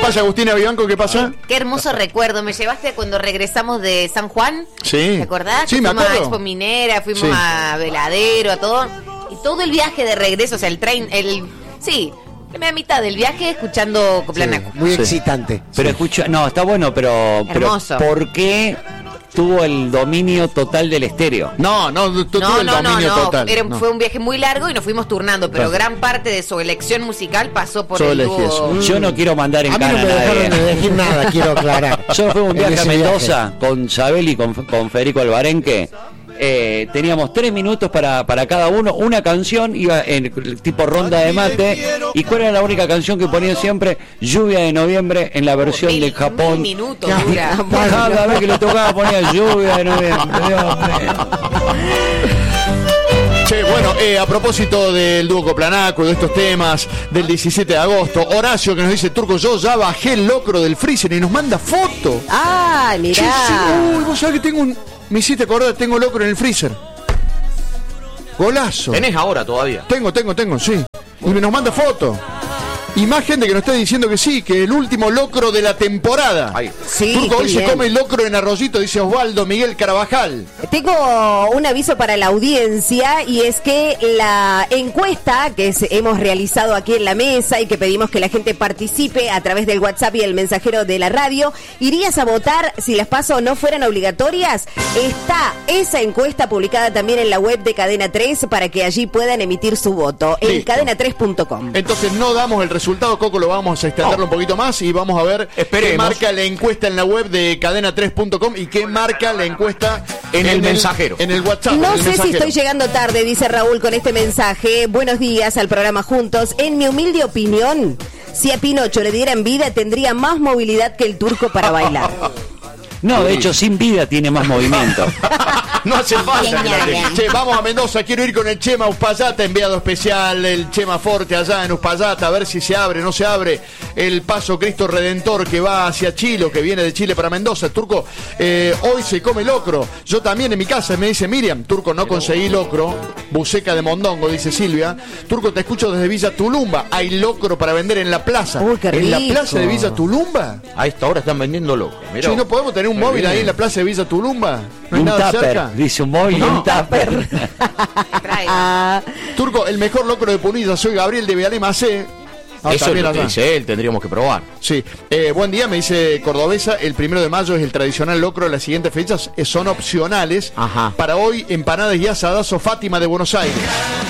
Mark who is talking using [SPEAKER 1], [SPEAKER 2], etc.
[SPEAKER 1] pasa, Agustina Vivanco? ¿Qué pasa?
[SPEAKER 2] Qué hermoso recuerdo. Me llevaste cuando regresamos de San Juan.
[SPEAKER 1] Sí.
[SPEAKER 2] ¿Te acordás?
[SPEAKER 1] Sí, me
[SPEAKER 2] fuimos
[SPEAKER 1] acuerdo.
[SPEAKER 2] a Expo Minera, fuimos
[SPEAKER 1] Sí.
[SPEAKER 2] a Veladero, a todo. Y todo el viaje de regreso, o sea, el tren, la mitad del viaje escuchando Coplanaco.
[SPEAKER 3] Muy excitante.
[SPEAKER 4] Pero escucha, no, está bueno, pero
[SPEAKER 2] Hermoso.
[SPEAKER 4] ¿por qué tuvo el dominio total del estéreo?
[SPEAKER 1] No, tuve el dominio total.
[SPEAKER 2] Fue un viaje muy largo y nos fuimos turnando, pero gran parte de su elección musical pasó por
[SPEAKER 1] Yo
[SPEAKER 2] el
[SPEAKER 1] elegí eso.
[SPEAKER 2] dúo.
[SPEAKER 4] Yo no quiero mandar en
[SPEAKER 3] A mí
[SPEAKER 4] cana
[SPEAKER 3] no
[SPEAKER 4] a
[SPEAKER 3] me dejaron
[SPEAKER 4] nadie.
[SPEAKER 3] de decir nada, quiero aclarar.
[SPEAKER 4] Yo fui un
[SPEAKER 3] En
[SPEAKER 4] viaje a
[SPEAKER 3] ese
[SPEAKER 4] Mendoza con Sabel y con Federico Albarenque. Teníamos 3 minutos para cada uno, una canción, iba en tipo ronda de mate. ¿Y cuál era la única canción que ponían siempre? Lluvia de Noviembre, en la versión de Japón.
[SPEAKER 2] 1000 minutos dura.
[SPEAKER 4] Cada vez que le tocaba ponía Lluvia de Noviembre. Dios mío.
[SPEAKER 1] Che, bueno, a propósito del dúo Coplanaco, de estos temas del 17 de agosto, Horacio que nos dice, Turco, yo ya bajé el locro del freezer y nos manda foto.
[SPEAKER 5] Ah,
[SPEAKER 1] Che,
[SPEAKER 5] mirá.
[SPEAKER 1] sí, uy, vos sabés que me hiciste acordar, tengo locro en el freezer. Golazo.
[SPEAKER 6] Tenés ahora todavía.
[SPEAKER 1] Tengo, sí. Y nos manda foto. Y más gente que nos está diciendo que sí, que el último locro de la temporada.
[SPEAKER 6] Ahí.
[SPEAKER 5] Sí,
[SPEAKER 1] Turco, hoy
[SPEAKER 5] qué
[SPEAKER 1] se
[SPEAKER 5] bien.
[SPEAKER 1] come el locro en Arroyito, dice Osvaldo Miguel Carabajal.
[SPEAKER 5] Tengo un aviso para la audiencia y es que la encuesta que hemos realizado aquí en la mesa y que pedimos que la gente participe a través del WhatsApp y el mensajero de la radio, ¿irías a votar si las PASO no fueran obligatorias? Está esa encuesta publicada también en la web de Cadena 3 para que allí puedan emitir su voto en
[SPEAKER 1] Listo.
[SPEAKER 5] cadena3.com.
[SPEAKER 1] Entonces no damos el resultado, Coco, lo vamos a extenderlo un poquito más y vamos a ver
[SPEAKER 6] Esperemos.
[SPEAKER 1] qué marca la encuesta en la web de cadena3.com y qué marca la encuesta
[SPEAKER 6] En el mensajero.
[SPEAKER 1] En el WhatsApp.
[SPEAKER 5] No
[SPEAKER 1] en el
[SPEAKER 5] sé si
[SPEAKER 1] mensajero.
[SPEAKER 5] estoy llegando tarde, dice Raúl con este mensaje. Buenos días al programa Juntos. En mi humilde opinión, si a Pinocho le dieran vida, tendría más movilidad que el Turco para bailar.
[SPEAKER 4] No, de hecho, sin vida tiene más movimiento.
[SPEAKER 1] No hace falta que la tenga. Che, vamos a Mendoza, quiero ir con el Chema Uspallata, enviado especial, el Chema Forte allá en Uspallata, a ver si se abre, no se abre el paso Cristo Redentor que va hacia Chile, que viene de Chile para Mendoza. Turco, hoy se come locro. Yo también en mi casa, me dice Miriam, Turco, no conseguí locro, buceca de mondongo, dice Silvia. Turco, te escucho desde Villa Tulumba, hay locro para vender en la plaza.
[SPEAKER 5] Uy, qué
[SPEAKER 1] ¿En la
[SPEAKER 5] rico.
[SPEAKER 1] plaza de Villa Tulumba?
[SPEAKER 6] A esta hora están vendiendo locro. Mirá.
[SPEAKER 1] Che, ¿no podemos tener un
[SPEAKER 6] Muy
[SPEAKER 1] móvil
[SPEAKER 6] bien.
[SPEAKER 1] ahí en la plaza de Villa Tulumba? ¿No hay
[SPEAKER 4] Un
[SPEAKER 1] nada
[SPEAKER 4] tupper,
[SPEAKER 1] cerca?
[SPEAKER 4] dice un móvil, un tupper.
[SPEAKER 5] Ah,
[SPEAKER 1] Turco, el mejor locro de Punilla, soy Gabriel de Vialema C.
[SPEAKER 6] Eso
[SPEAKER 1] también
[SPEAKER 6] lo que
[SPEAKER 1] allá.
[SPEAKER 6] dice él, tendríamos que probar.
[SPEAKER 1] Sí, buen día, me dice Cordobesa, el 1 de mayo es el tradicional locro, las siguientes fechas son opcionales.
[SPEAKER 3] Ajá.
[SPEAKER 1] Para hoy, empanadas y asadazo Fátima de Buenos Aires.